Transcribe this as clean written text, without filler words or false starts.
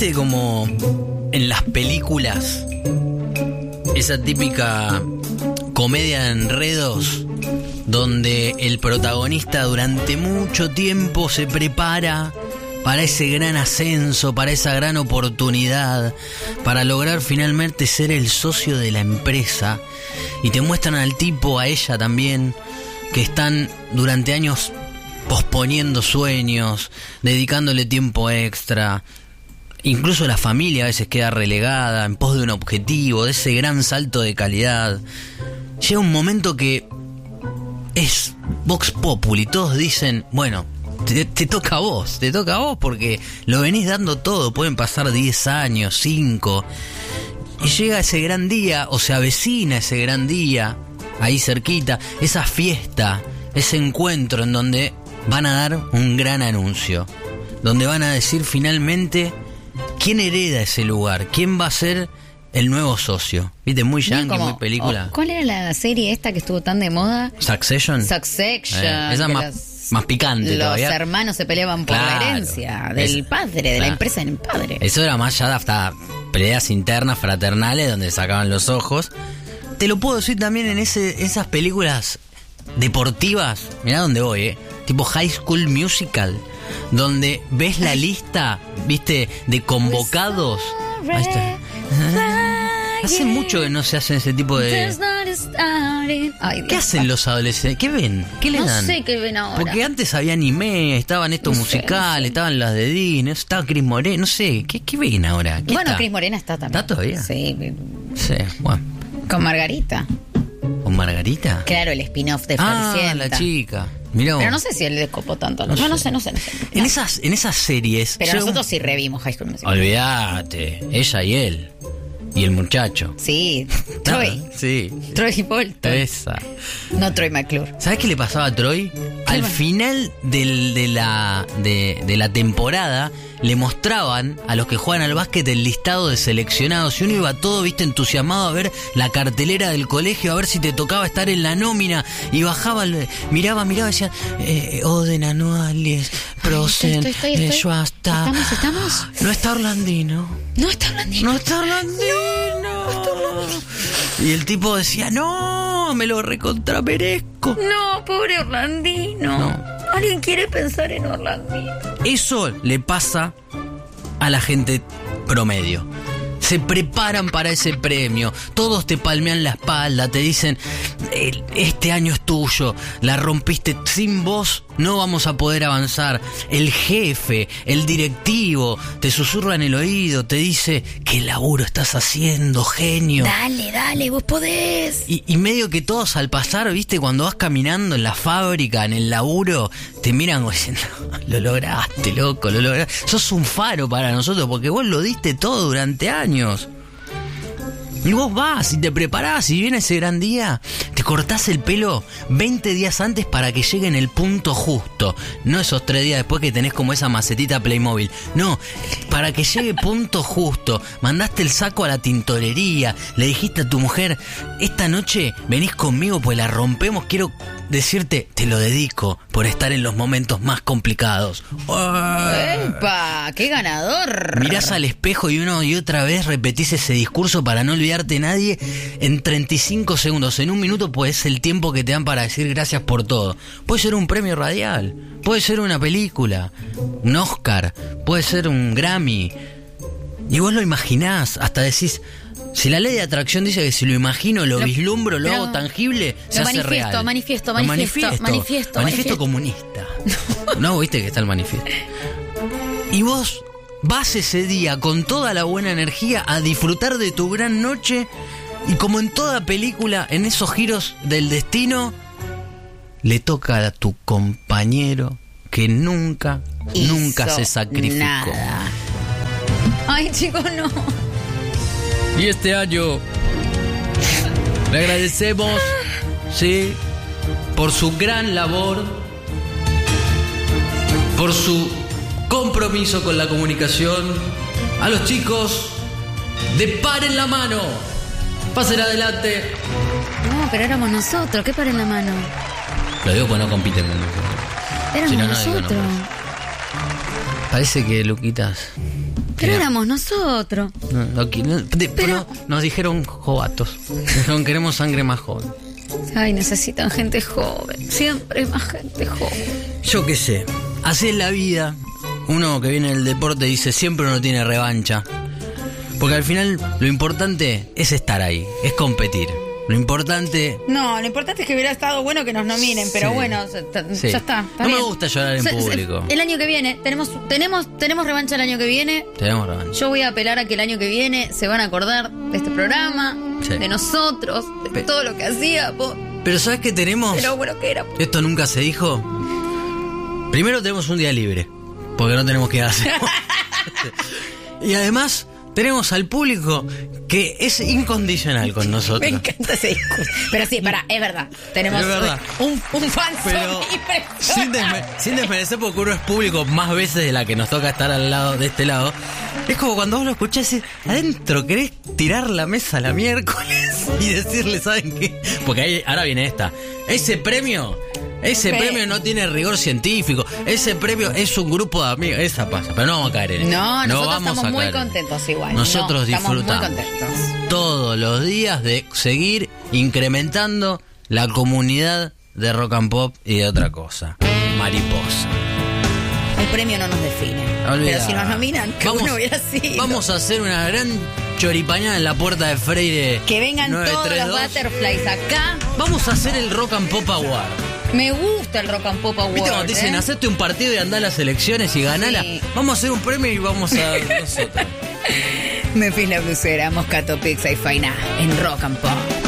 ¿Viste como en las películas esa típica comedia de enredos donde el protagonista durante mucho tiempo se prepara para ese gran ascenso, para esa gran oportunidad, para lograr finalmente ser el socio de la empresa, y te muestran al tipo, a ella también, que están durante años posponiendo sueños, dedicándole tiempo extra? Incluso la familia a veces queda relegada en pos de un objetivo, de ese gran salto de calidad. Llega un momento que es Vox Populi, todos dicen, bueno, te toca a vos porque lo venís dando todo, pueden pasar 10 años, 5, y llega ese gran día, o se avecina ese gran día, ahí cerquita, esa fiesta, ese encuentro en donde van a dar un gran anuncio, donde van a decir finalmente quién hereda ese lugar, quién va a ser el nuevo socio. ¿Viste? Muy yankee, muy película. ¿Cuál era la serie esta que estuvo tan de moda? Succession. Esa más picante todavía. Los hermanos se peleaban por la herencia del padre, de la empresa del padre. Eso era más ya hasta peleas internas, fraternales, donde sacaban los ojos. Te lo puedo decir también en esas películas deportivas. Mirá dónde voy, tipo High School Musical, donde ves la lista, viste, de convocados. Ahí está. Hace mucho que no se hacen ese tipo de... ¿Qué hacen los adolescentes? ¿Qué ven? ¿Qué les dan? No sé qué ven ahora. Porque antes había anime, estaban estos musicales, estaban las de Disney, estaba Cris Morena, no sé, ¿qué ven ahora? Bueno, Cris Morena está también. ¿Está todavía? Sí, bueno. Con Margarita. ¿Con Margarita? Claro, el spin-off de Floricienta. La chica. Mirá. Pero no sé si él le copó tanto. No sé. En esas series... Pero nosotros sí revimos High School Musical. Olvídate, ella y él. Y el muchacho. Sí, Troy. Sí. Troy Bolton. Esa. No Troy McClure. ¿Sabes qué le pasaba a Troy? Al final de la temporada le mostraban a los que juegan al básquet el listado de seleccionados, y uno iba todo, viste, entusiasmado a ver la cartelera del colegio, a ver si te tocaba estar en la nómina, y bajaba, miraba, decía, Oden, Anuales, Prosen, Schwasta. ¿Estamos? No está Orlandino. Y el tipo decía, no, me lo recontramerezco. No, pobre Orlandino. No. ¿Alguien quiere pensar en Orlandino? Eso le pasa a la gente promedio. Se preparan para ese premio, todos te palmean la espalda, te dicen, este año es tuyo, la rompiste, sin vos no vamos a poder avanzar. El jefe, el directivo, te susurra en el oído, te dice, ¿qué laburo estás haciendo, genio? Dale, vos podés. Y medio que todos al pasar, viste, cuando vas caminando en la fábrica, en el laburo, te miran como diciendo, lo lograste, loco, lo lograste. Sos un faro para nosotros porque vos lo diste todo durante años. Y vos vas y te preparás y viene ese gran día, te cortás el pelo 20 días antes para que llegue en el punto justo. No esos 3 días después que tenés como esa macetita Playmobil. No, para que llegue punto justo. Mandaste el saco a la tintorería, le dijiste a tu mujer, esta noche venís conmigo pues la rompemos, quiero decirte, te lo dedico por estar en los momentos más complicados. ¡Epa! ¡Qué ganador! Mirás al espejo y una y otra vez repetís ese discurso para no olvidarte de nadie en 35 segundos. En un minuto pues es el tiempo que te dan para decir gracias por todo. Puede ser un premio radial, puede ser una película, un Oscar, puede ser un Grammy. Y vos lo imaginás, hasta decís, si la ley de atracción dice que si lo imagino, lo vislumbro, lo hago tangible, se hace real. Manifiesto comunista. No, viste que está el manifiesto. Y vos vas ese día con toda la buena energía a disfrutar de tu gran noche, y como en toda película, en esos giros del destino, le toca a tu compañero que nunca se sacrificó. Nada. Ay, chicos, no. Y este año le agradecemos, sí, por su gran labor, por su compromiso con la comunicación, a los chicos de Paren la Mano. Pasen adelante. No, pero éramos nosotros. ¿Qué Paren la Mano? Lo digo porque no compiten con nosotros. Éramos nosotros. Parece que Luquitas Pero éramos nosotros. Pero nos dijeron jovatos. Dijeron, queremos sangre más joven. Ay, necesitan gente joven. Siempre más gente joven. Yo qué sé. Así es la vida. Uno que viene del deporte dice, siempre uno tiene revancha. Porque al final lo importante es estar ahí, es competir. Lo importante... No, lo importante es que hubiera estado bueno que nos nominen, pero sí, bueno, sí. Ya está. No bien. me gusta llorar en público. El año que viene, tenemos revancha el año que viene. Tenemos revancha. Yo voy a apelar a que el año que viene se van a acordar de este programa, sí, de nosotros, de todo lo que hacíamos. Pero ¿sabes qué tenemos? Pero bueno que era. Esto nunca se dijo. Primero tenemos un día libre, porque no tenemos que hacer. Y además... tenemos al público que es incondicional con nosotros. Me encanta ese discurso. Pero sí, es verdad. Tenemos un fan sin desmerecer, porque uno es público más veces de la que nos toca estar al lado de este lado. Es como cuando vos lo escuchás y adentro querés tirar la mesa la miércoles y decirle, ¿saben qué? Porque ahí, ahora viene esta. Ese premio no tiene rigor científico. Ese premio es un grupo de amigos. Esa pasa, pero no vamos a caer en eso. No, nosotros estamos muy contentos igual. Nosotros disfrutamos todos los días de seguir incrementando la comunidad de rock and pop y de otra cosa. Mariposa. El premio no nos define. Olvidá. Pero si nos nominan, que uno hubiera sido. Vamos a hacer una gran choripañada en la puerta de Freire. Que vengan 932. todos los butterflies acá. Vamos a hacer el Rock and Pop Award. Me gusta el Rock and Pop Award. ¿Viste cuando te dicen, hacete un partido y andá a las elecciones y ganala? Sí. Vamos a hacer un premio y vamos a nosotros. Memphis La Blusera, Moscato Pizza y Fainá en Rock and Pop.